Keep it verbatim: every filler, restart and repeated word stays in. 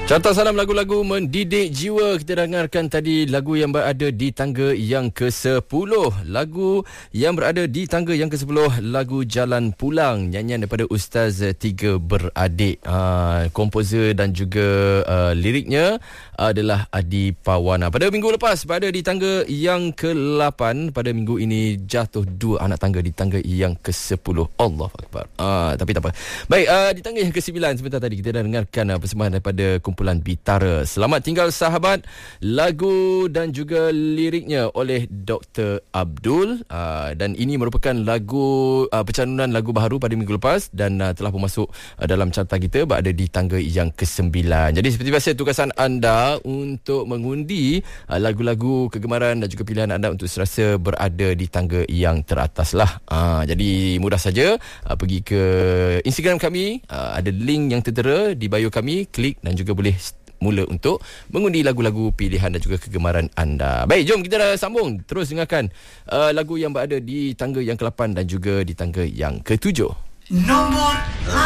Carta Salam lagu-lagu mendidik jiwa. Kita dengarkan tadi lagu yang berada di tangga yang kesepuluh. Lagu yang berada di tangga yang kesepuluh, lagu Jalan Pulang, nyanyian daripada Ustaz Tiga Beradik. Ha, komposer dan juga uh, liriknya adalah Adi Pawana. Pada minggu lepas berada di tangga yang ke lapan. Pada minggu ini jatuh dua anak tangga di tangga yang kesepuluh. Allahu Akbar. Ha, tapi tak apa. Baik, uh, di tangga yang kesembilan sebentar tadi kita dah dengarkan uh, persembahan daripada kumpulan Bitara. Selamat tinggal sahabat, lagu dan juga liriknya oleh Doktor Abdul, uh, dan ini merupakan lagu uh, pencanunan lagu baharu pada minggu lepas dan uh, telah pun masuk uh, dalam carta kita, berada di tangga yang kesembilan. Jadi seperti biasa, tugasan anda untuk mengundi uh, lagu-lagu kegemaran dan juga pilihan anda untuk serasa berada di tangga yang teratas lah. Uh, jadi mudah saja, uh, pergi ke Instagram kami, uh, ada link yang tertera di bio kami, klik dan juga boleh mula untuk mengundi lagu-lagu pilihan dan juga kegemaran anda. Baik, jom kita dah sambung terus dengarkan uh, lagu yang berada di tangga yang ke lapan dan juga di tangga yang ketujuh. Nombor